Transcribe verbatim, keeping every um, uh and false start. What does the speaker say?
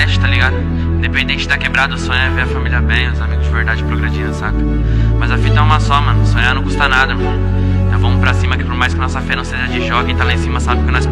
tá ligado? Independente da quebrada, o sonho é ver a família bem, os amigos de verdade progredindo, saca? Mas a fita é uma só, mano. Sonhar não custa nada, mano. Então vamos pra cima, que por mais que nossa fé não seja de jogo, quem tá lá em cima sabe que nós